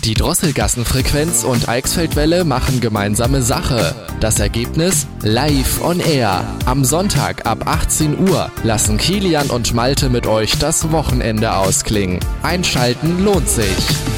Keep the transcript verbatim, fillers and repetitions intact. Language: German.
Die Drosselgassenfrequenz und Eichsfeldwelle machen gemeinsame Sache. Das Ergebnis? Live on Air. Am Sonntag ab achtzehn Uhr lassen Kilian und Malte mit euch das Wochenende ausklingen. Einschalten lohnt sich.